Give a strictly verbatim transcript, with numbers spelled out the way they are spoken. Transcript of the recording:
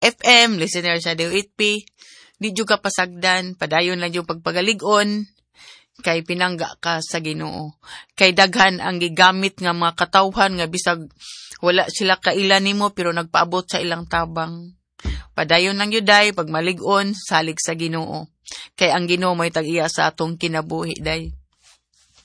F M, listener sa D O eight P, di jud ka pasagdan, padayon lang yung pagpagalig-on, kay pinangga ka sa Ginoo. Kay daghan ang gigamit nga mga katawhan nga bisag wala sila kailan nimo pero nagpaabot sa ilang tabang. Padayon lang yuday, pag malig-on, salig sa Ginoo. Kay ang Ginoo mo'y tag-iya sa atong kinabuhi, day.